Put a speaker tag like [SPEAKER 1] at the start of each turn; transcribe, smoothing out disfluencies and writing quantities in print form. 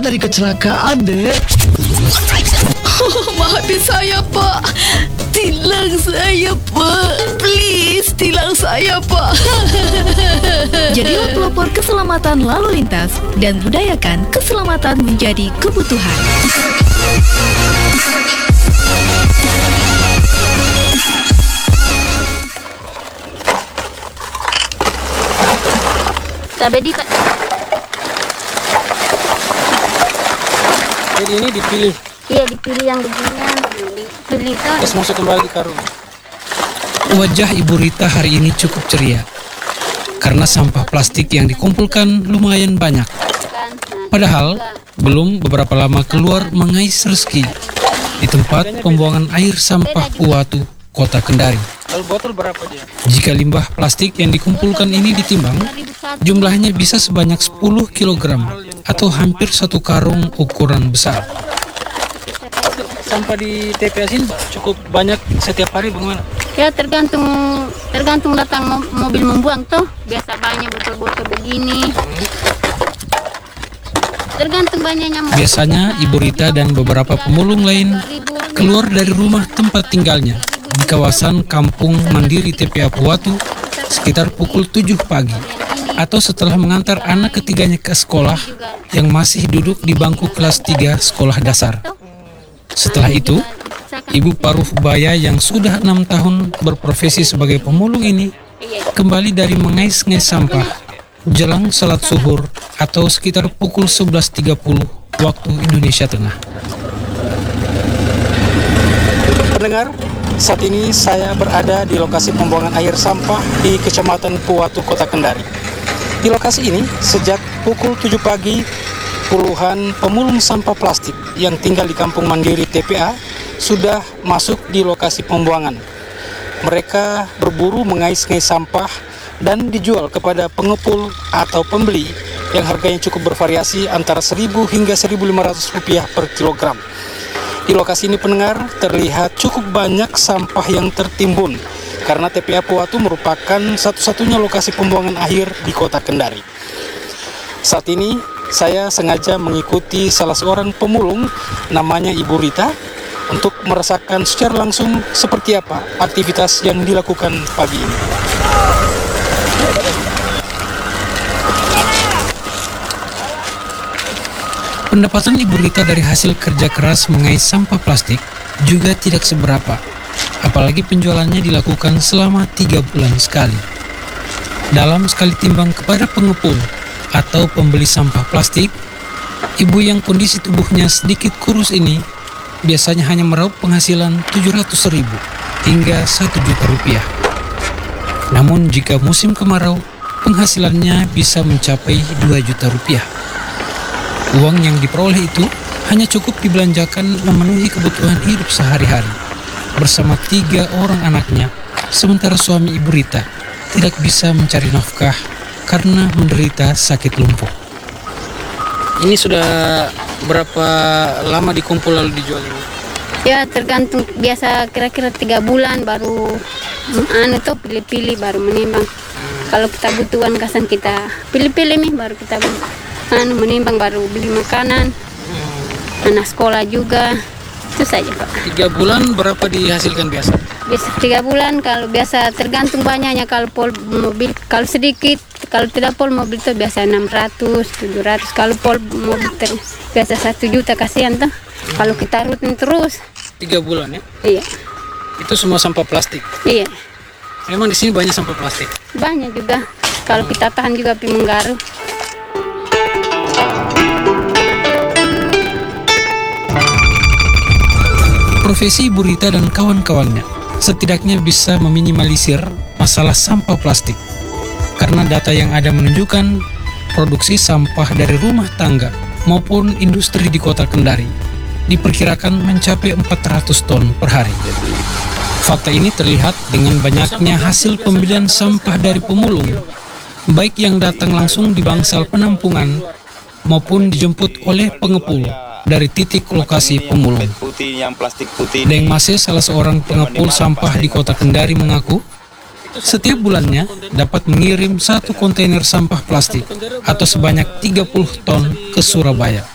[SPEAKER 1] dari kecelakaan, Dek.
[SPEAKER 2] Maafin saya, Pak. Tilang saya, Pak. Please, tilang saya, Pak.
[SPEAKER 3] Jadilah pelopor keselamatan lalu lintas dan budayakan keselamatan menjadi kebutuhan.
[SPEAKER 4] Tabedi, Pak.
[SPEAKER 5] Jadi ini dipilih,
[SPEAKER 4] Iya, dipilih yang beginian. Dipilih itu.
[SPEAKER 5] terus masuk kembali di karung.
[SPEAKER 6] Wajah Ibu Rita hari ini cukup ceria karena sampah plastik yang dikumpulkan lumayan banyak. Padahal belum beberapa lama keluar mengais rezeki di tempat pembuangan air sampah Puwatu, Kota Kendari.
[SPEAKER 5] Kalau botol berapa dia?
[SPEAKER 6] Jika limbah plastik yang dikumpulkan ini ditimbang, jumlahnya bisa sebanyak 10 kg atau hampir satu karung ukuran besar.
[SPEAKER 5] Sampah di TPA sini cukup banyak setiap hari, bagaimana?
[SPEAKER 4] Ya tergantung datang mobil membuang tuh. Biasa banyak botol-botol begini. Tergantung banyaknya.
[SPEAKER 6] Biasanya Ibu Rita dan beberapa pemulung lain keluar dari rumah tempat tinggalnya di kawasan Kampung Mandiri TPA Puwatu sekitar pukul 7 pagi atau setelah mengantar anak ketiganya ke sekolah yang masih duduk di bangku kelas 3 sekolah dasar. Setelah itu, Ibu Paruh Baya yang sudah 6 tahun berprofesi sebagai pemulung ini kembali dari mengais-ngais sampah jelang salat zuhur atau sekitar pukul 11.30 waktu Indonesia Tengah.
[SPEAKER 5] Pendengar, saat ini saya berada di lokasi pembuangan air sampah di Kecamatan Puwatu, Kota Kendari. Di lokasi ini, sejak pukul 7 pagi, puluhan pemulung sampah plastik yang tinggal di Kampung Mandiri TPA sudah masuk di lokasi pembuangan. Mereka berburu mengais-ngais sampah dan dijual kepada pengepul atau pembeli yang harganya cukup bervariasi antara 1.000 hingga 1.500 rupiah per kilogram. Di lokasi ini, pendengar, terlihat cukup banyak sampah yang tertimbun karena TPA Puwatu merupakan satu-satunya lokasi pembuangan akhir di Kota Kendari. Saat ini saya sengaja mengikuti salah seorang pemulung namanya Ibu Rita untuk merasakan secara langsung seperti apa aktivitas yang dilakukan pagi ini.
[SPEAKER 6] Pendapatan Ibu Rita dari hasil kerja keras mengais sampah plastik juga tidak seberapa, apalagi penjualannya dilakukan selama 3 bulan sekali. Dalam sekali timbang kepada pengepul atau pembeli sampah plastik, ibu yang kondisi tubuhnya sedikit kurus ini biasanya hanya meraup penghasilan 700.000 hingga 1 juta rupiah. Namun jika musim kemarau, penghasilannya bisa mencapai 2 juta rupiah. Uang yang diperoleh itu hanya cukup dibelanjakan memenuhi kebutuhan hidup sehari-hari bersama 3 orang anaknya, sementara suami Ibu Rita tidak bisa mencari nafkah karena menderita sakit lumpuh.
[SPEAKER 5] Ini sudah berapa lama dikumpul lalu dijual ini?
[SPEAKER 4] Ya tergantung, biasa kira-kira 3 bulan baru tuh pilih-pilih baru menimbang. Kalau kita butuhan kasan kita pilih-pilih nih baru kita menimbang, baru beli makanan, anak sekolah juga, itu saja Pak.
[SPEAKER 5] 3 bulan berapa dihasilkan biasa?
[SPEAKER 4] Bisa 3 bulan, kalau biasa tergantung banyaknya. Kalau pol mobil, kalau sedikit, kalau tidak pol mobil itu biasa 600, 700. Kalau pol mobil biasa 1 juta kasihan tuh. Kalau kita rutin terus.
[SPEAKER 5] 3 bulan ya?
[SPEAKER 4] Iya.
[SPEAKER 5] Itu semua sampah plastik?
[SPEAKER 4] Iya.
[SPEAKER 5] Memang di sini banyak sampah plastik?
[SPEAKER 4] Banyak juga. Kalau kita tahan juga api menggaruh.
[SPEAKER 6] Profesi Ibu Rita dan kawan-kawannya setidaknya bisa meminimalisir masalah sampah plastik karena data yang ada menunjukkan produksi sampah dari rumah tangga maupun industri di Kota Kendari diperkirakan mencapai 400 ton per hari. Fakta ini terlihat dengan banyaknya hasil pembelian sampah dari pemulung, baik yang datang langsung di bangsal penampungan maupun dijemput oleh pengepul dari titik lokasi pemulung. Deng Mase, salah seorang pengepul sampah di Kota Kendari, mengaku setiap bulannya dapat mengirim 1 kontainer sampah plastik atau sebanyak 30 ton ke Surabaya.